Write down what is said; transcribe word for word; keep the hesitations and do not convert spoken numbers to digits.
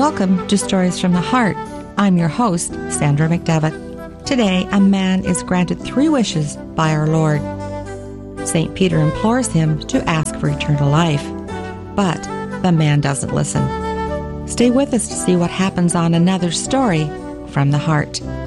Welcome to Stories from the Heart. I'm your host, Sandra McDevitt. Today, a man is granted three wishes by our Lord. Saint Peter implores him to ask for eternal life, but the man doesn't listen. Stay with us to see what happens on another story from the heart.